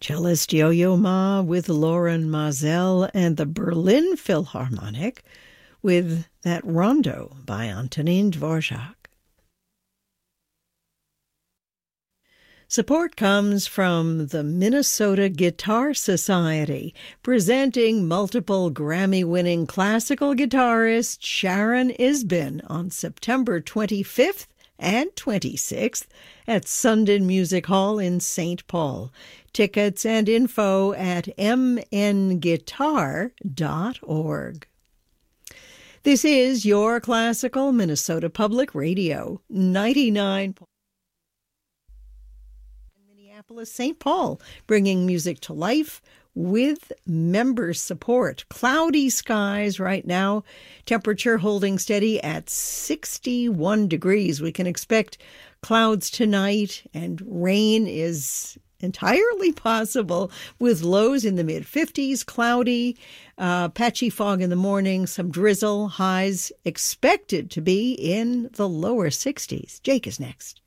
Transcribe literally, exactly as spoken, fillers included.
Cellist Yo-Yo Ma with Lauren Mazel and the Berlin Philharmonic with that Rondo by Antonin Dvorak. Support comes from the Minnesota Guitar Society, presenting multiple Grammy-winning classical guitarist Sharon Isbin on September twenty-fifth and twenty-sixth at Sundin Music Hall in Saint Paul. Tickets and info at m n guitar dot org. This is your classical Minnesota Public Radio, ninety-nine point nine Minneapolis, Saint Paul, bringing music to life with member support. Cloudy skies right now, temperature holding steady at sixty-one degrees. We can expect clouds tonight, and rain is entirely possible with lows in the mid fifties, cloudy, uh, patchy fog in the morning, some drizzle, highs expected to be in the lower sixties. Jake is next.